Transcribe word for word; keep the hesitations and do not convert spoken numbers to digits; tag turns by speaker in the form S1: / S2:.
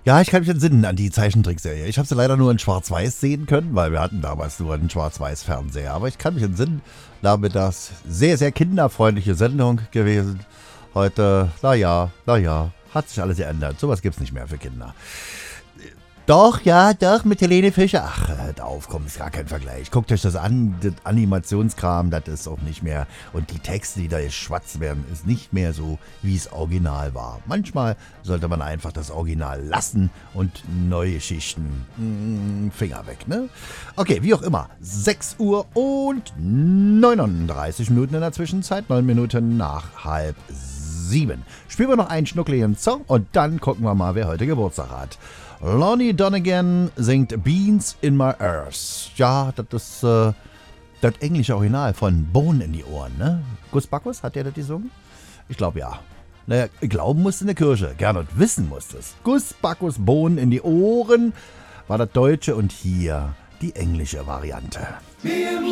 S1: Ja, ich kann mich entsinnen an die Zeichentrickserie. Ich habe sie leider nur in Schwarz-Weiß sehen können, weil wir hatten damals nur einen Schwarz-Weiß-Fernseher. Aber ich kann mich entsinnen, damit das sehr, sehr kinderfreundliche Sendung gewesen. Heute, naja, naja, hat sich alles geändert. Sowas gibt's nicht mehr für Kinder. Doch, ja, doch, mit Helene Fischer. Ach, hört auf, komm, ist gar kein Vergleich. Guckt euch das an, das Animationskram, das ist auch nicht mehr. Und die Texte, die da jetzt schwatzt werden, ist nicht mehr so, wie es original war. Manchmal sollte man einfach das Original lassen und neue Geschichten. Mm, Finger weg, ne? Okay, wie auch immer. sechs Uhr und neununddreißig Minuten in der Zwischenzeit. neun Minuten nach halb sieben. Spielen wir noch einen schnuckligen Song und dann gucken wir mal, wer heute Geburtstag hat. Lonnie Donegan singt Beans in My Ears. Ja, das ist äh, das englische Original von Bohnen in die Ohren, ne? Gus Backus, hat der das gesungen? Ich glaube ja. Naja, glauben musste in der Kirche, Gernot wissen musste es. Gus Backus, Bohnen in die Ohren war das deutsche und hier die englische Variante.